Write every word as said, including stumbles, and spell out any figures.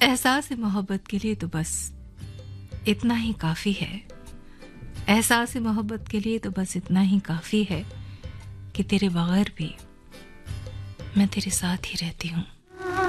एहसास मोहब्बत के लिए तो बस इतना ही काफ़ी है। एहसास मोहब्बत के लिए तो बस इतना ही काफ़ी है कि तेरे बगैर भी मैं तेरे साथ ही रहती हूँ।